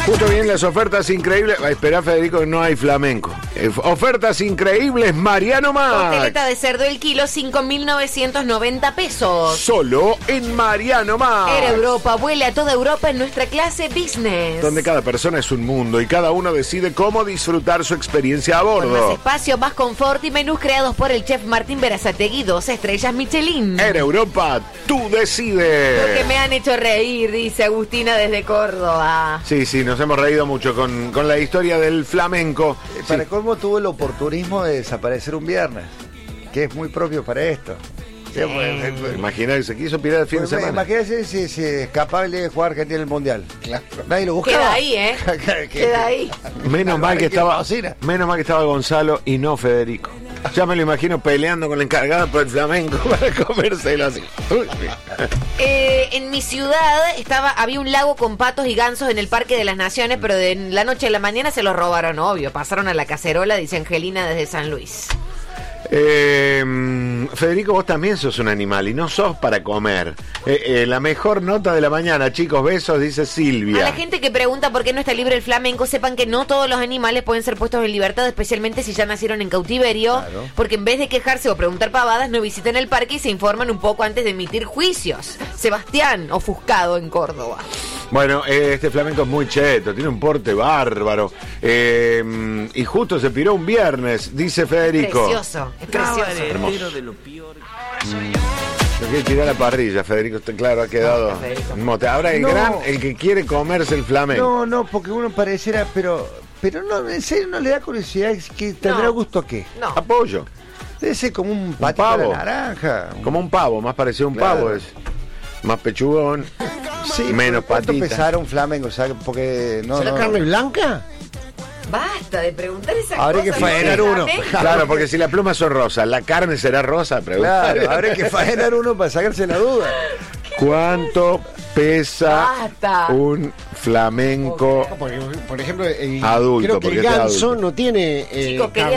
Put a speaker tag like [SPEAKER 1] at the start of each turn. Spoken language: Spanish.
[SPEAKER 1] Justo bien las ofertas increíbles. Esperá, Federico, que no hay flamenco. Ofertas increíbles, Mariano Max.
[SPEAKER 2] Costeleta de cerdo el kilo, 5.990 pesos.
[SPEAKER 1] Solo en Mariano Max.
[SPEAKER 2] Air Europa, vuele a toda Europa en nuestra clase business.
[SPEAKER 1] Donde cada persona es un mundo y cada uno decide cómo disfrutar su experiencia a
[SPEAKER 2] Con más
[SPEAKER 1] bordo.
[SPEAKER 2] espacio, más confort y menús creados por el chef Martín Berazategui, 2 estrellas Michelin.
[SPEAKER 1] Air Europa, tú decides.
[SPEAKER 2] Lo que me han hecho reír, dice Agustina desde Córdoba.
[SPEAKER 1] Sí, nos hemos reído mucho con la historia del flamenco.
[SPEAKER 3] Para
[SPEAKER 1] Sí.
[SPEAKER 3] colmo tuvo el oportunismo de desaparecer un viernes, que es muy propio para esto. Sí,
[SPEAKER 1] Imagina que se quiso pirar el fin de semana.
[SPEAKER 3] Imagínate si se escapaba y le dejó a Argentina en el Mundial. Claro. Nadie lo buscaba.
[SPEAKER 2] Queda ahí, ¿eh? Queda ahí.
[SPEAKER 1] Menos mal que estaba Gonzalo y no Federico. Ya me lo imagino peleando con la encargada por el flamenco para comérselo así. Uy.
[SPEAKER 2] En mi ciudad había un lago con patos y gansos en el Parque de las Naciones, pero de la noche a la mañana se los robaron, obvio. Pasaron a la cacerola, dice Angelina desde San Luis.
[SPEAKER 1] Federico, vos también sos un animal y no sos para comer. La mejor nota de la mañana, chicos, besos, dice Silvia.
[SPEAKER 2] A la gente que pregunta por qué no está libre el flamenco, sepan que no todos los animales pueden ser puestos en libertad, especialmente si ya nacieron en cautiverio,
[SPEAKER 3] Claro.
[SPEAKER 2] porque en vez de quejarse o preguntar pavadas, no visitan el parque y se informan un poco antes de emitir juicios. Sebastián, ofuscado en Córdoba.
[SPEAKER 1] Bueno, este flamenco es muy cheto, tiene un porte bárbaro. Y justo se piró un viernes, dice Federico.
[SPEAKER 2] Precioso, es precioso.
[SPEAKER 1] Hermoso. Lo quiere tirar a la parrilla, Federico, está claro, ha quedado
[SPEAKER 2] Federico.
[SPEAKER 1] un mote. Ahora el
[SPEAKER 3] No.
[SPEAKER 1] el que quiere comerse el flamenco.
[SPEAKER 3] No, porque uno pareciera, pero no, en serio no le da curiosidad, es que tendrá
[SPEAKER 2] No.
[SPEAKER 3] gusto a qué.
[SPEAKER 2] No.
[SPEAKER 1] Apoyo.
[SPEAKER 3] Debe ser como un patito
[SPEAKER 1] pavo.
[SPEAKER 3] de naranja.
[SPEAKER 1] Como un pavo, más parecido a un
[SPEAKER 3] Claro.
[SPEAKER 1] pavo es. Más pechugón.
[SPEAKER 3] Sí,
[SPEAKER 1] menos
[SPEAKER 3] ¿cuánto
[SPEAKER 1] patita.
[SPEAKER 3] pesará un flamenco? ¿Sabes? Porque no.
[SPEAKER 4] ¿Será carne blanca?
[SPEAKER 2] Basta de preguntar esas
[SPEAKER 3] Habría que
[SPEAKER 2] cosas.
[SPEAKER 3] faenar
[SPEAKER 2] ¿no?
[SPEAKER 3] uno.
[SPEAKER 1] Claro, porque si las plumas son rosas, ¿la carne será rosa? Pregunta.
[SPEAKER 3] Claro, habrá que faenar uno para sacarse la duda.
[SPEAKER 1] ¿Cuánto pesa
[SPEAKER 2] Basta.
[SPEAKER 1] un flamenco?
[SPEAKER 4] Por ejemplo,
[SPEAKER 1] Adulto,
[SPEAKER 4] creo que
[SPEAKER 1] porque
[SPEAKER 4] el
[SPEAKER 1] este es
[SPEAKER 4] ganso
[SPEAKER 1] adulto.
[SPEAKER 4] no tiene
[SPEAKER 2] Chicos, quería
[SPEAKER 4] carne